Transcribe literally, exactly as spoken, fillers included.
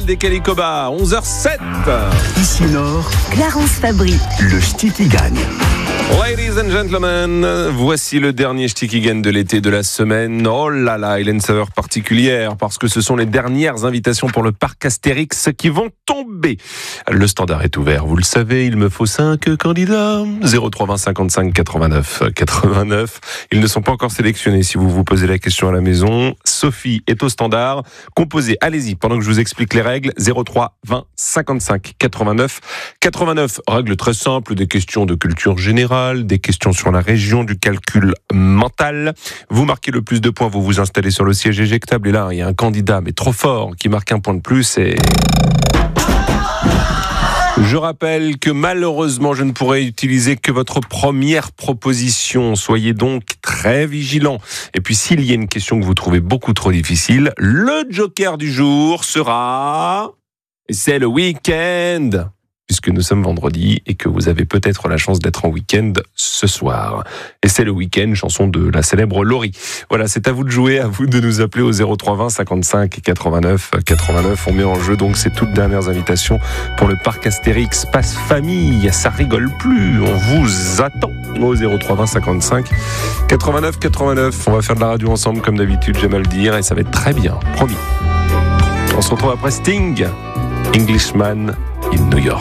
Gérald et Calicoba, onze heures zéro sept. Ici Nord, Clarence Fabry. le Ch'ti gagne. Ladies and gentlemen, voici le dernier Ch'ti de l'été de la semaine. Oh là là, il a une saveur particulière parce que ce sont les dernières invitations pour le parc Astérix qui vont tomber. Le standard est ouvert, vous le savez, il me faut cinq candidats. zéro trois vingt cinquante-cinq quatre-vingt-neuf quatre-vingt-neuf. Ils ne sont pas encore sélectionnés si vous vous posez la question à la maison. Sophie est au standard. Composez, allez-y, pendant que je vous explique les règles. zéro trois vingt cinquante-cinq quatre-vingt-neuf quatre-vingt-neuf. Règles très simples, des questions de culture générale, des questions sur la région, du calcul mental. Vous marquez le plus de points, vous vous installez sur le siège éjectable et là, il y a un candidat, mais trop fort, qui marque un point de plus et... Je rappelle que malheureusement, je ne pourrai utiliser que votre première proposition. Soyez donc très vigilants. Et puis, s'il y a une question que vous trouvez beaucoup trop difficile, le joker du jour sera... C'est le week-end, puisque nous sommes vendredi et que vous avez peut-être la chance d'être en week-end ce soir. Et c'est le week-end, chanson de la célèbre Laurie. Voilà, c'est à vous de jouer, à vous de nous appeler au zéro trois vingt cinquante-cinq quatre-vingt-neuf quatre-vingt-neuf. On met en jeu donc ces toutes dernières invitations pour le parc Astérix Passe Famille. Ça rigole plus, on vous attend au zéro trois vingt cinquante-cinq quatre-vingt-neuf quatre-vingt-neuf. On va faire de la radio ensemble comme d'habitude, j'aime à le dire, et ça va être très bien, promis. On se retrouve après Sting, Englishman in New York.